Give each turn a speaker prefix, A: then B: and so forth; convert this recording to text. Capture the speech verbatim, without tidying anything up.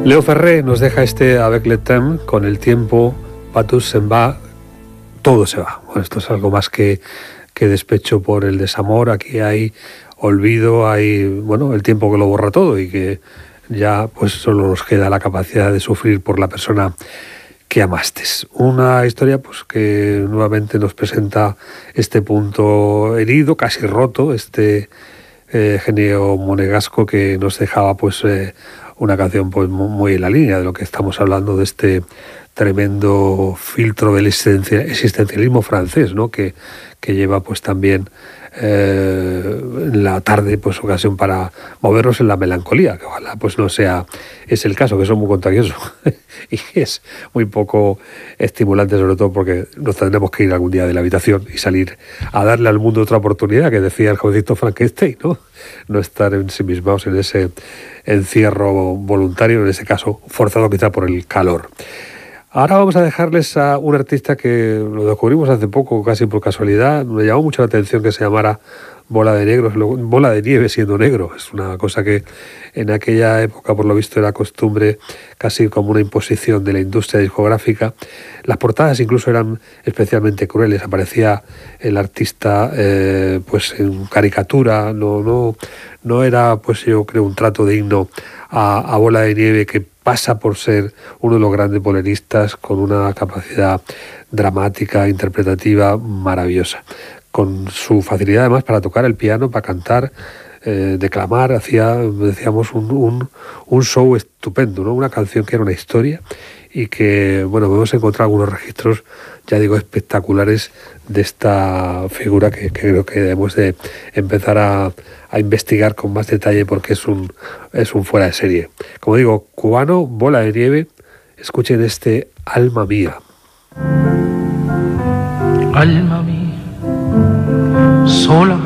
A: Leo Ferré nos deja este Avec le temps, con el tiempo, Patus s'en va, todo se va. Bueno, esto es algo más que, que despecho por el desamor. Aquí hay olvido, hay, bueno, el tiempo que lo borra todo y que ya pues solo nos queda la capacidad de sufrir por la persona que amaste. Una historia pues que nuevamente nos presenta este punto herido, casi roto, este eh, genio monegasco que nos dejaba pues eh, una canción pues muy en la línea de lo que estamos hablando, de este tremendo filtro del existencialismo francés, ¿no? que, que lleva pues también eh, en la tarde pues ocasión para movernos en la melancolía, que ojalá pues no sea es el caso, que son muy contagiosos y es muy poco estimulante, sobre todo porque nos tendremos que ir algún día de la habitación y salir a darle al mundo otra oportunidad, que decía el jovencito Frankenstein, ¿no? No estar ensimismados en ese encierro voluntario, en ese caso forzado quizá por el calor. Ahora vamos a dejarles a un artista que lo descubrimos hace poco, casi por casualidad. Me llamó mucho la atención que se llamara Bola de Negro, Bola de Nieve siendo negro. Es una cosa que en aquella época, por lo visto, era costumbre, casi como una imposición de la industria discográfica. Las portadas incluso eran especialmente crueles. Aparecía el artista eh, pues en caricatura. No, no, no era, pues yo creo, un trato digno a, a Bola de Nieve, que pasa por ser uno de los grandes boleristas con una capacidad dramática, interpretativa maravillosa, con su facilidad además para tocar el piano, para cantar, eh, declamar. Hacía, decíamos, un, un, un show estupendo, ¿no? Una canción que era una historia y que, bueno, hemos encontrado algunos registros, ya digo, espectaculares de esta figura que, que creo que debemos de empezar a, a investigar con más detalle, porque es un, es un fuera de serie. Como digo, cubano, Bola de Nieve. Escuchen este Alma Mía.
B: Alma mía, sola